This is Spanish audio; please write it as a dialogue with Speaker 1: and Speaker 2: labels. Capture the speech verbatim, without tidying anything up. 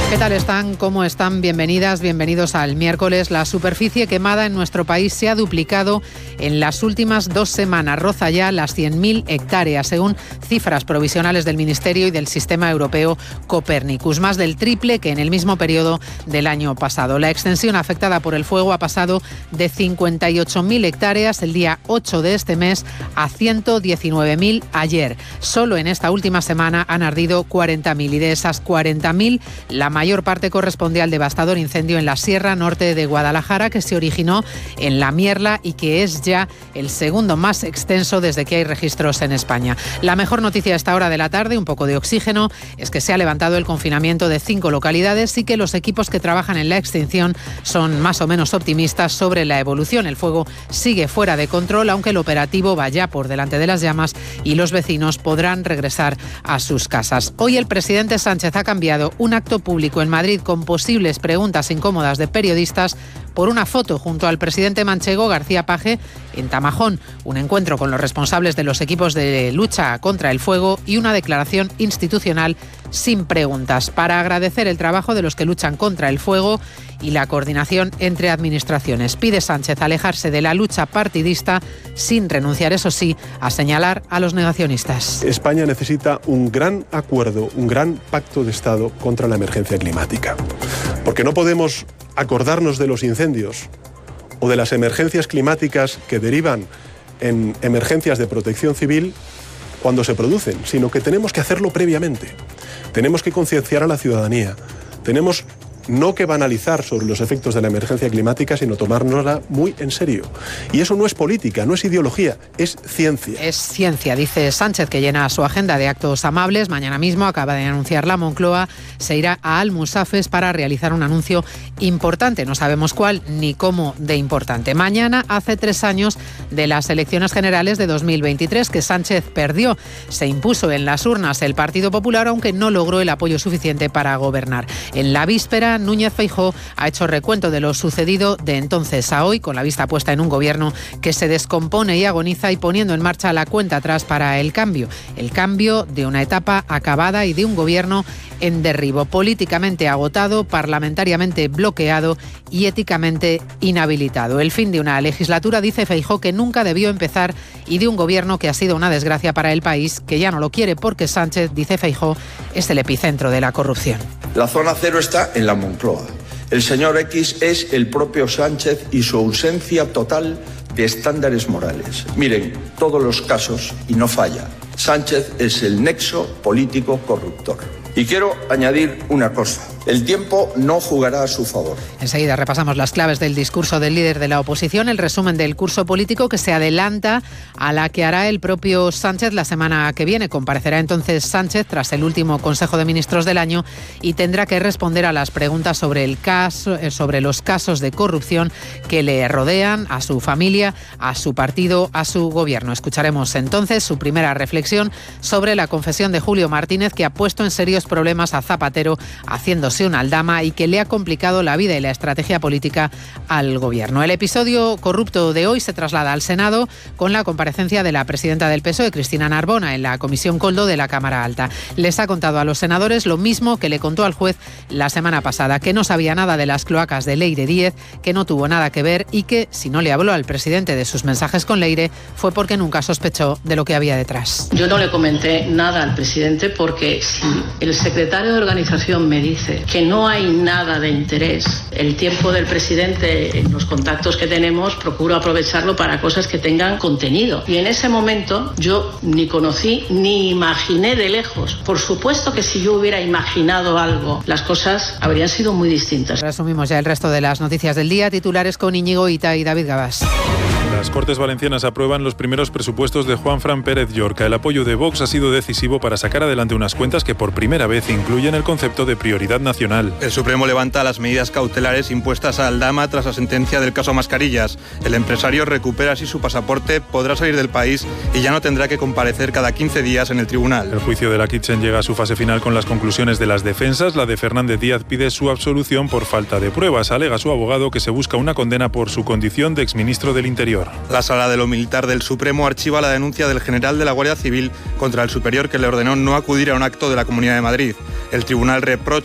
Speaker 1: ¿Qué tal están? ¿Cómo están? Bienvenidas, bienvenidos al miércoles. La superficie quemada en nuestro país se ha duplicado en las últimas dos semanas. Roza ya las cien mil hectáreas, según cifras provisionales del Ministerio y del Sistema Europeo Copernicus. Más del triple que en el mismo periodo del año pasado. La extensión afectada por el fuego ha pasado de cincuenta y ocho mil hectáreas el día ocho de este mes a ciento diecinueve mil ayer. Solo en esta última semana han ardido cuarenta mil y de esas cuarenta mil, la mayor parte corresponde al devastador incendio en la Sierra Norte de Guadalajara, que se originó en La Mierla y que es ya el segundo más extenso desde que hay registros en España. La mejor noticia a esta hora de la tarde, un poco de oxígeno, es que se ha levantado el confinamiento de cinco localidades y que los equipos que trabajan en la extinción son más o menos optimistas sobre la evolución. El fuego sigue fuera de control, aunque el operativo va ya por delante de las llamas y los vecinos podrán regresar a sus casas. Hoy el presidente Sánchez ha cambiado un acto público en Madrid con posibles preguntas incómodas de periodistas por una foto junto al presidente manchego García Page en Tamajón, un encuentro con los responsables de los equipos de lucha contra el fuego y una declaración institucional sin preguntas para agradecer el trabajo de los que luchan contra el fuego y la coordinación entre administraciones. Pide Sánchez alejarse de la lucha partidista sin renunciar, eso sí, a señalar a los negacionistas.
Speaker 2: España necesita un gran acuerdo, un gran pacto de Estado contra la emergencia climática, porque no podemos acordarnos de los incendios o de las emergencias climáticas que derivan en emergencias de protección civil cuando se producen, sino que tenemos que hacerlo previamente. Tenemos que concienciar a la ciudadanía. Tenemos no que banalizar sobre los efectos de la emergencia climática, sino tomárnosla muy en serio. Y eso no es política, no es ideología, es ciencia.
Speaker 1: Es ciencia, dice Sánchez, que llena su agenda de actos amables. Mañana mismo, acaba de anunciar la Moncloa, se irá a Almusafes para realizar un anuncio importante. No sabemos cuál ni cómo de importante. Mañana hace tres años de las elecciones generales de dos mil veintitrés que Sánchez perdió. Se impuso en las urnas el Partido Popular, aunque no logró el apoyo suficiente para gobernar. En la víspera, Núñez Feijóo ha hecho recuento de lo sucedido de entonces a hoy, con la vista puesta en un gobierno que se descompone y agoniza y poniendo en marcha la cuenta atrás para el cambio. El cambio de una etapa acabada y de un gobierno en derribo, políticamente agotado, parlamentariamente bloqueado y éticamente inhabilitado. El fin de una legislatura, dice Feijóo, que nunca debió empezar y de un gobierno que ha sido una desgracia para el país, que ya no lo quiere porque Sánchez, dice Feijóo, es el epicentro de la corrupción.
Speaker 3: La zona cero está en la Moncloa. El señor X es el propio Sánchez y su ausencia total de estándares morales. Miren, todos los casos, y no falla, Sánchez es el nexo político corruptor. Y quiero añadir una cosa. El tiempo no jugará a su favor.
Speaker 1: Enseguida repasamos las claves del discurso del líder de la oposición, el resumen del curso político que se adelanta a la que hará el propio Sánchez la semana que viene. Comparecerá entonces Sánchez tras el último Consejo de Ministros del año y tendrá que responder a las preguntas sobre el caso, sobre los casos de corrupción que le rodean, a su familia, a su partido, a su gobierno. Escucharemos entonces su primera reflexión sobre la confesión de Julio Martínez, que ha puesto en serios problemas a Zapatero, haciéndose una aldama y que le ha complicado la vida y la estrategia política al gobierno. El episodio corrupto de hoy se traslada al Senado con la comparecencia de la presidenta del P S O E, Cristina Narbona, en la Comisión Koldo de la Cámara Alta. Les ha contado a los senadores lo mismo que le contó al juez la semana pasada, que no sabía nada de las cloacas de Leire Díez, que no tuvo nada que ver y que, si no le habló al presidente de sus mensajes con Leire, fue porque nunca sospechó de lo que había detrás.
Speaker 4: Yo no le comenté nada al presidente porque si el secretario de organización me dice que no hay nada de interés, el tiempo del presidente en los contactos que tenemos procuro aprovecharlo para cosas que tengan contenido. Y en ese momento yo ni conocí ni imaginé de lejos. Por supuesto que si yo hubiera imaginado algo, las cosas habrían sido muy distintas.
Speaker 1: Resumimos ya el resto de las noticias del día. Titulares con Íñigo Ita y David Gabás.
Speaker 5: Las Cortes Valencianas aprueban los primeros presupuestos de Juanfran Pérez Llorca. El apoyo de Vox ha sido decisivo para sacar adelante unas cuentas que por primera vez incluyen el concepto de prioridad nacional.
Speaker 6: El Supremo levanta las medidas cautelares impuestas a Aldama tras la sentencia del caso Mascarillas. El empresario recupera así su pasaporte, podrá salir del país y ya no tendrá que comparecer cada quince días en el tribunal.
Speaker 5: El juicio de la Kitchen llega a su fase final con las conclusiones de las defensas. La de Fernández Díaz pide su absolución por falta de pruebas. Alega su abogado que se busca una condena por su condición de exministro del Interior.
Speaker 6: La Sala de lo Militar del Supremo archiva la denuncia del general de la Guardia Civil contra el superior que le ordenó no acudir a un acto de la Comunidad de Madrid. El tribunal reprocha